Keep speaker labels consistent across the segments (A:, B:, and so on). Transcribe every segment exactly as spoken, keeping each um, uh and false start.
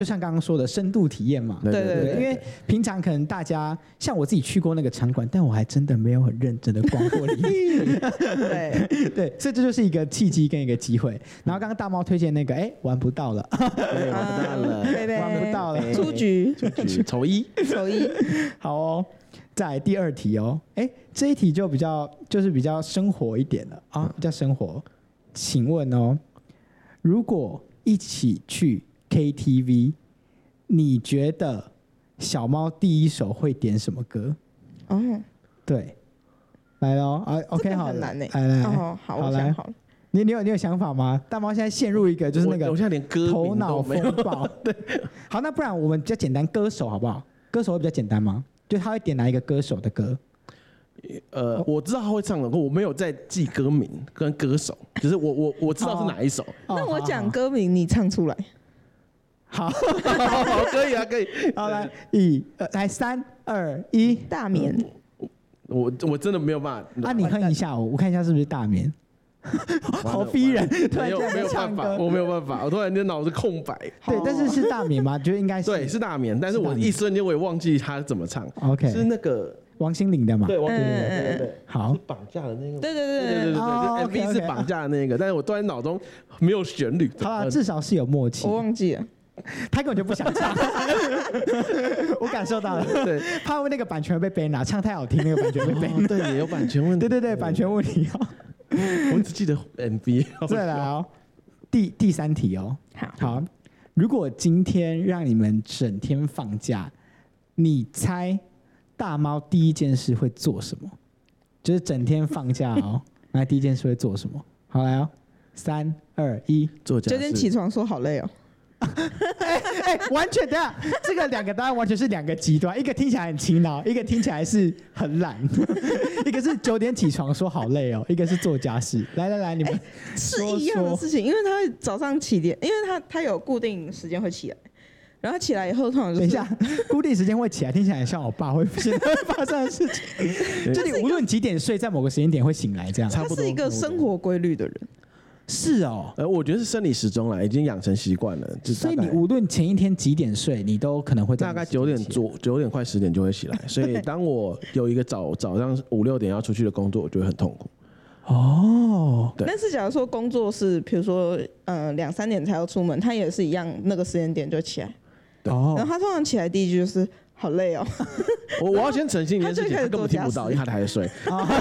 A: 就像刚刚说的深度体验嘛，
B: 对对 对, 对，
A: 因为平常可能大家像我自己去过那个场馆，但我还真的没有很认真的逛过里面。
C: 对
A: 对，所以这就是一个契机跟一个机会。然后刚刚大猫推荐那个，哎，玩不到了，
B: 对，玩不到了，
A: 玩不到了，
C: 出局，
B: 出局，丑一，
C: 丑一，
A: 好哦。再来第二题哦，哎，这一题就比较就是比较生活一点了啊，比较生活。请问哦，如果一起去 K T V， 你觉得小猫第一首会点什么歌？
C: 哦，
A: 对，来咯啊 ，OK 好，
C: 很难呢。
A: 来来，
C: 哦，好，我想好了。
A: 你你有你有想法吗？大猫现在陷入一个就是那个
B: 我现在连歌
A: 头脑风暴。对，好，那不然我们比较简单，歌手好不好？歌手会比较简单吗？就他会点哪一个歌手的歌？
B: 呃，我知道他会唱的，可我没有在记歌名跟歌手，就是我我我知道是哪一首。
A: 哦、
C: 那我讲歌名，你唱出来。
A: 好，
B: 好，可以啊，可以。
A: 好，来，一，呃，来，三二一，
C: 大眠。
B: 我我真的没有办法。
A: 啊，你哼一下我，我看一下是不是大眠。好逼人，
B: 没有没有办法，我没有办法，我突然间脑子空白。
A: 对，但是是大眠吗？觉得应该是。
B: 对，是大眠，但是我一瞬间我也忘记他怎么唱。
A: OK，
B: 是那个
A: 王心凌的嘛？
B: 对，王心凌的，对对对。
A: 好，
B: 是绑架的那个。
C: 对对对
B: 对对对对 ，M V 是绑架的那个，但是我突然脑中没有旋律。
A: 好了，至少是有默契。
C: 我忘记了。
A: 他根本就不想唱，我感受到了。对，怕那个版权被背拿，唱太好听，那个版权被背拿。
B: 对，也有版权问题。
A: 对对对，版权问题哦。
B: 我只记得 M V。
A: 再来哦，第第三题哦。
C: 好，
A: 好，如果今天让你们整天放假，你猜大猫第一件事会做什么？就是整天放假哦，那第一件事会做什么？好来哦，三二一，
B: 做家事。
C: 九点起床说好累哦。
A: 哎哎，完全的，这个两个答案完全是两个极端，一个听起来很勤劳，一个听起来是很懒。一个是九点起床说好累哦，一个是做家事。来来来，你们
C: 是一样的事情，因为他会早上起点，因为他他有固定时间会起来，然后起来以后通常、就是、
A: 等一下，固定时间会起来，听起来像我爸会现在会发生的事情。就你无论几点睡，在某个时间点会醒来，这样。
C: 他是一个生活规律的人。
A: 是哦，
B: 呃，我觉得是生理时钟啦，已经养成习惯了。
A: 所以你无论前一天几点睡，你都可能会
B: 大概九点左九点快十点就会起来。所以当我有一个早早上五六点要出去的工作，我就会很痛苦。
A: 哦，
B: 对。
C: 但是假如说工作是，比如说呃两三点才要出门，他也是一样，那个时间点就起来。
A: 哦。
C: 然后他通常起来第一句就是好累哦。
B: 我我要先澄清一件事情，他根本听不到，因为他还在睡。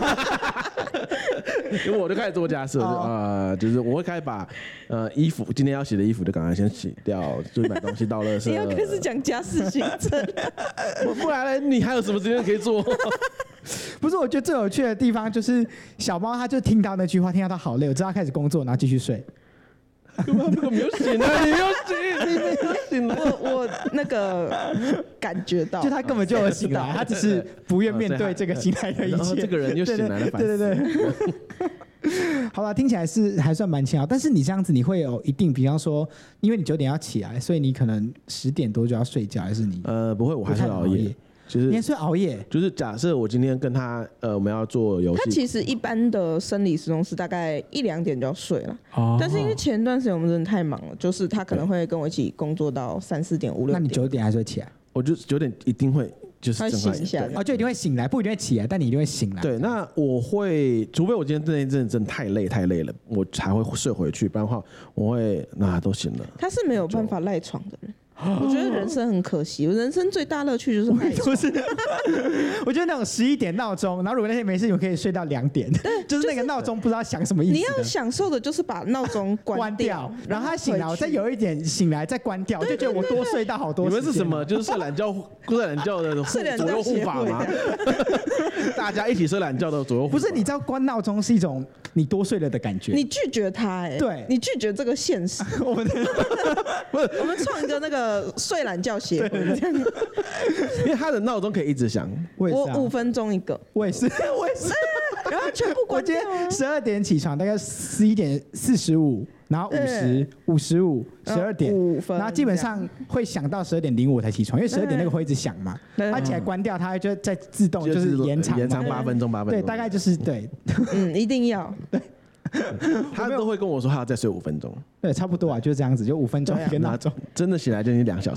B: 因为我就开始做家事，呃，就是我会开始把呃衣服今天要洗的衣服就赶快先洗掉，就是把东西倒垃圾。
C: 你要开始讲家事行程，
B: 不然呢？你还有什么时间可以做？
A: 不是，我觉得最有趣的地方就是小猫，它就听到那句话，听到它好累，我知道它开始工作，然后继续睡。
B: 根本没有醒啊！你没有醒，你没有醒了。
C: 我我那个感觉到，
A: 就他根本就有醒来，他只是不愿面对这个醒来的一切。
B: 这个人又醒来了，
A: 对对对。好了，听起来是还算蛮轻巧，但是你这样子，你会有一定，比方说，因为你九点要起来，所以你可能十点多就要睡觉，还是你？
B: 呃，不会，我还是熬夜。就是
A: 你还是熬夜，
B: 就是假设我今天跟他呃我们要做游戏，
C: 他其实一般的生理时钟是大概一两点就要睡了，
A: 哦、
C: 但是因为前段时间我们真的太忙了，就是他可能会跟我一起工作到三四点五六点。
A: 那你九点还是会起来？
B: 我就九点一定会就是
C: 会醒一下，
A: 哦，就一定会醒来，不一定会起来，但你一定会醒来。
B: 对，那我会，除非我今天这一阵真的太累太累了，我才会睡回去，不然的话我会那都醒了。
C: 他是没有办法赖床的人。我觉得人生很可惜，我人生最大乐趣就是赖床。
A: 我觉得那种十一点闹钟，然后如果那天没事，我可以睡到两点，就是那个闹钟不知道想什么意思。
C: 你要享受的就是把闹钟关掉，
A: 然后他醒来，我再有一点醒来再关掉，我就觉得我多睡到好多。
B: 你们是什么？就是睡懒觉、睡懒觉的左右护法吗？大家一起睡懒觉的左右护法。
A: 不是，你知道关闹钟是一种你多睡了的感觉。
C: 你拒绝他，哎，对，你拒绝这个现实。
A: 我们
C: 不是，我们创一个那个睡懒觉协会，这样。
B: 因为他的闹钟可以一直响，
C: 我五分钟一个，
A: 我也是，我也是，
C: 然后全部关掉。
A: 我今天十二点起床，大概十一点四十五，然后五十、五十五、十二点，然后基本上会响到十二点零五才起床，因为十二点那个会一直响嘛，它起来关掉，它就再自动就是延长
B: 延长八分钟，八分钟，
A: 对，大概就是对，
C: 嗯，一定要
A: 对。
B: 他都会跟我说他要再睡五分钟，
A: 对，差不多啊，就是这样子，就五分钟一个闹钟，
B: 真的起来就已经两小